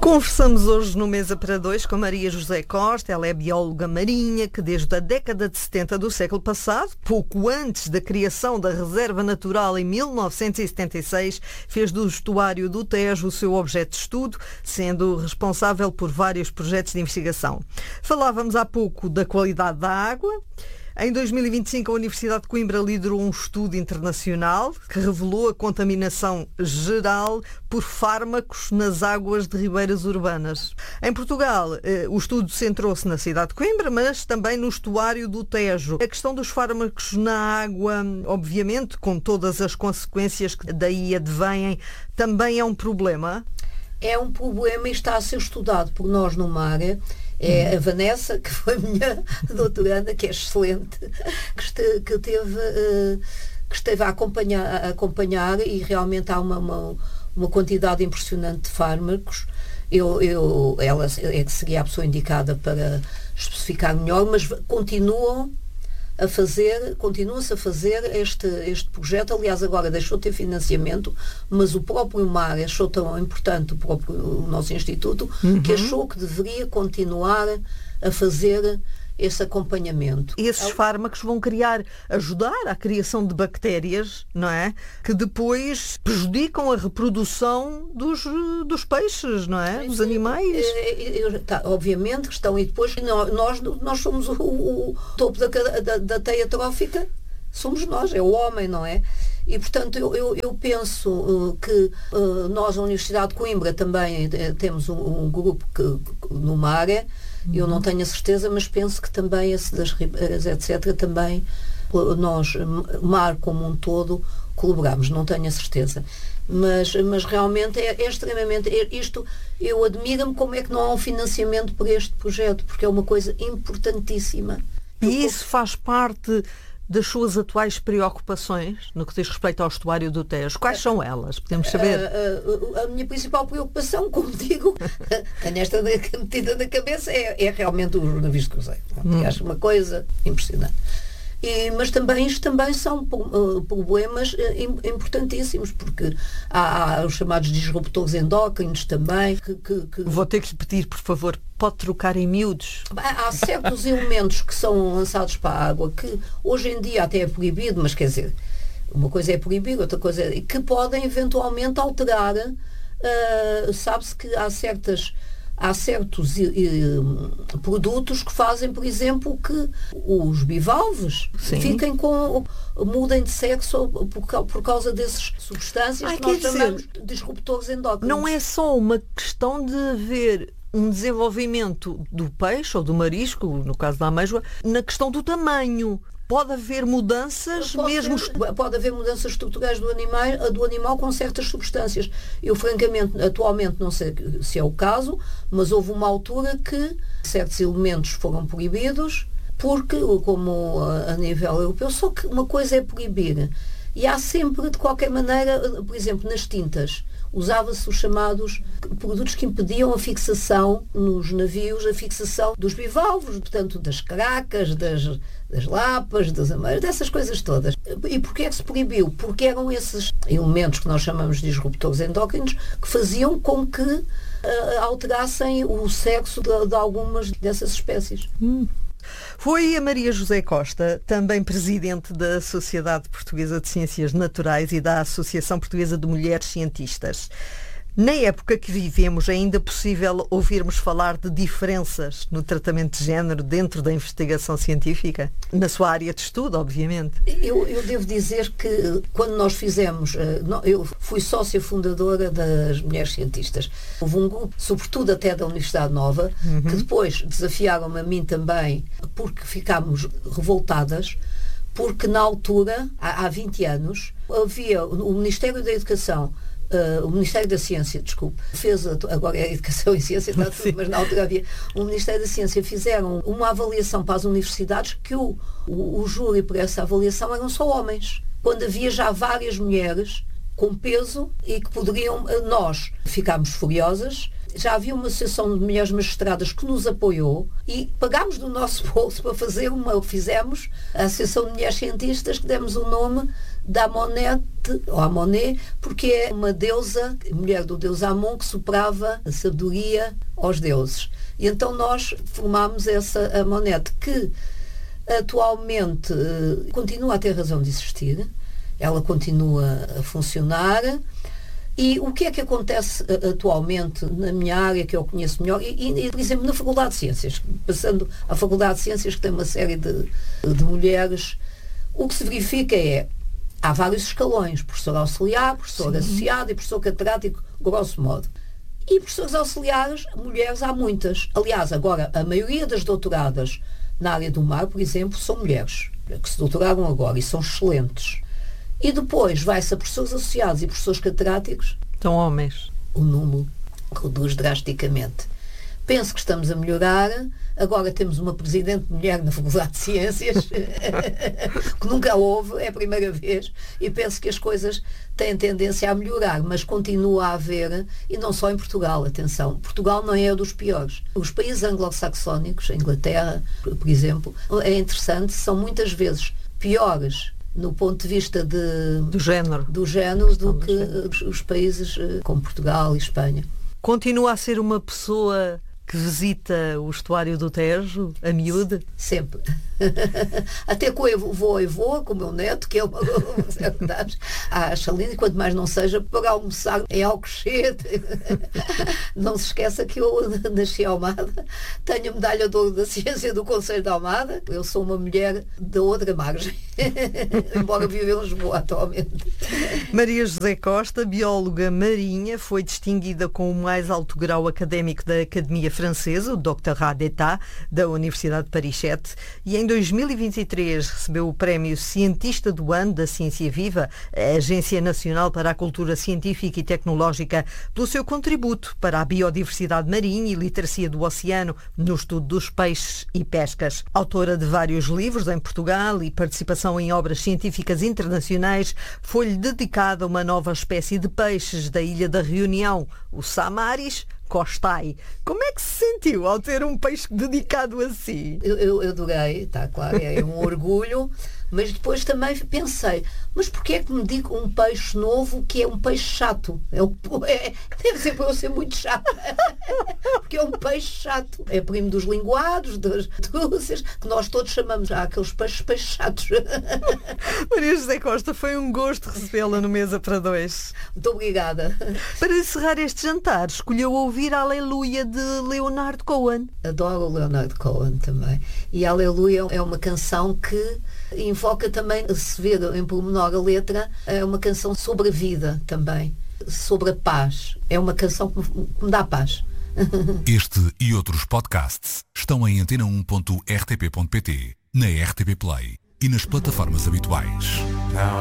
Conversamos hoje no Mesa para Dois com Maria José Costa. Ela é bióloga marinha que desde a década de 70 do século passado, pouco antes da criação da Reserva Natural em 1976, fez do estuário do Tejo o seu objeto de estudo, sendo responsável por vários projetos de investigação. Falávamos há pouco da qualidade da água. Em 2025, a Universidade de Coimbra liderou um estudo internacional que revelou a contaminação geral por fármacos nas águas de ribeiras urbanas. Em Portugal, o estudo centrou-se na cidade de Coimbra, mas também no estuário do Tejo. A questão dos fármacos na água, obviamente, com todas as consequências que daí advêm, também é um problema? É um problema e está a ser estudado por nós numa área. É a Vanessa, que foi minha doutoranda, que é excelente, que esteve a acompanhar e realmente há uma quantidade impressionante de fármacos. Ela é que seria a pessoa indicada para especificar melhor, mas continua-se a fazer este projeto. Aliás, agora deixou de ter financiamento, mas o próprio MAR achou tão importante, o nosso instituto, que achou que deveria continuar a fazer esse acompanhamento. Esses fármacos vão ajudar à criação de bactérias, não é? Que depois prejudicam a reprodução dos peixes, não é? Dos animais. Obviamente que estão, e depois nós somos o topo da teia trófica, somos nós, é o homem, não é? E, portanto, eu penso que nós, a Universidade de Coimbra, também temos um grupo numa área. Eu não tenho a certeza, mas penso que também esse das ribeiras, etc., também nós, mar como um todo, colaboramos, não tenho a certeza. Mas realmente é extremamente... Eu admiro-me como é que não há um financiamento para este projeto, porque é uma coisa importantíssima. E isso faz parte das suas atuais preocupações no que diz respeito ao estuário do Tejo? Quais são elas? Podemos saber? A minha principal preocupação, como digo, tenho esta metida na cabeça, é realmente os navios de cruzeiro. Acho uma coisa impressionante. Mas isto também são problemas importantíssimos, porque há os chamados disruptores endócrinos também. Vou ter que lhe pedir, por favor, pode trocar em miúdos? Há certos elementos que são lançados para a água que hoje em dia até é proibido, mas quer dizer, uma coisa é proibir, outra coisa é que podem eventualmente alterar. Sabe-se que há certos produtos que fazem, por exemplo, que os bivalves mudem de sexo por causa dessas substâncias que nós chamamos de disruptores endócrinos. Não é só uma questão de haver um desenvolvimento do peixe ou do marisco, no caso da amêijoa, na questão do tamanho. Pode haver mudanças Pode haver mudanças estruturais do animal com certas substâncias. Eu, francamente, atualmente não sei se é o caso, mas houve uma altura que certos elementos foram proibidos, porque, como a nível europeu, só que uma coisa é proibir. E há sempre, de qualquer maneira, por exemplo, nas tintas, usava-se os chamados produtos que impediam a fixação nos navios, a fixação dos bivalves, portanto, das caracas, das lapas, das ameiras, dessas coisas todas. E porquê é que se proibiu? Porque eram esses elementos que nós chamamos de disruptores endócrinos que faziam com que alterassem o sexo de algumas dessas espécies. Foi a Maria José Costa, também presidente da Sociedade Portuguesa de Ciências Naturais e da Associação Portuguesa de Mulheres Cientistas. Na época que vivemos, é ainda possível ouvirmos falar de diferenças no tratamento de género dentro da investigação científica? Na sua área de estudo, obviamente. Eu devo dizer que quando nós fizemos... Eu fui sócia fundadora das Mulheres Cientistas. Houve um grupo, sobretudo até da Universidade Nova, que depois desafiaram-me a mim também, porque ficámos revoltadas, porque na altura, há 20 anos, havia o Ministério da Educação, o Ministério da Ciência, fez, agora é a Educação e Ciência, está tudo, mas na altura havia o Ministério da Ciência, fizeram uma avaliação para as universidades que o júri para essa avaliação eram só homens, quando havia já várias mulheres com peso e que poderiam, nós ficámos furiosas, já havia uma associação de mulheres magistradas que nos apoiou e pagámos do nosso bolso para fizemos a Associação de Mulheres Cientistas, que demos o nome da Amonet, porque é uma deusa, mulher do deus Amon, que soprava a sabedoria aos deuses. E então nós formámos essa Amonet, que atualmente continua a ter razão de existir, ela continua a funcionar. E o que é que acontece atualmente na minha área, que eu conheço melhor, e por exemplo, na Faculdade de Ciências, passando à Faculdade de Ciências, que tem uma série de mulheres, o que se verifica é, há vários escalões, professor auxiliar, professor associado e professor catedrático, grosso modo. E professores auxiliares, mulheres, há muitas. Aliás, agora, a maioria das doutoradas na área do mar, por exemplo, são mulheres, que se doutoraram agora e são excelentes. E depois vai-se a professores associados e professores catedráticos. São homens. O número reduz drasticamente. Penso que estamos a melhorar. Agora temos uma presidente mulher na Faculdade de Ciências, que nunca houve, é a primeira vez, e penso que as coisas têm tendência a melhorar, mas continua a haver, e não só em Portugal, atenção, Portugal não é dos piores. Os países anglo-saxónicos, a Inglaterra, por exemplo, é interessante, são muitas vezes piores no ponto de vista do género do que os países como Portugal e Espanha. Continua a ser uma pessoa que visita o estuário do Tejo, a miúde? Sempre. Até com o meu neto, que é uma acha lindo, e quanto mais não seja para almoçar em Alcochete. Não se esqueça que eu nasci em Almada, tenho a medalha de ouro da ciência do Conselho de Almada, eu sou uma mulher da outra margem, embora viva em Lisboa atualmente. Maria José Costa, bióloga marinha, foi distinguida com o mais alto grau académico da Academia Francesa, o Doctorat d'État, da Universidade de Paris 7, e em 2023 recebeu o prémio Cientista do Ano da Ciência Viva, a Agência Nacional para a Cultura Científica e Tecnológica, pelo seu contributo para a biodiversidade marinha e literacia do oceano no estudo dos peixes e pescas. Autora de vários livros em Portugal e participação em obras científicas internacionais, foi-lhe dedicada uma nova espécie de peixes da Ilha da Reunião, o Samaris Costai. Como é que se sentiu ao ter um peixe dedicado a si? Eu adorei, está claro, é um orgulho, mas depois também pensei, mas porquê é que me digo um peixe novo que é um peixe chato? Deve ser para eu ser muito chato. Porque é um peixe chato. É primo dos linguados, das trúcias, que nós todos chamamos aqueles peixes chatos. Maria José Costa, foi um gosto recebê-la no Mesa para Dois. Muito obrigada. Para encerrar este jantar, escolheu ouvir Aleluia de Leonard Cohen. Adoro o Leonard Cohen também. E Aleluia é uma canção que invoca também, se vê em pormenor a letra, é uma canção sobre a vida também, sobre a paz. É uma canção que me dá paz. Este e outros podcasts estão em antena1.rtp.pt, na RTP Play e nas plataformas habituais.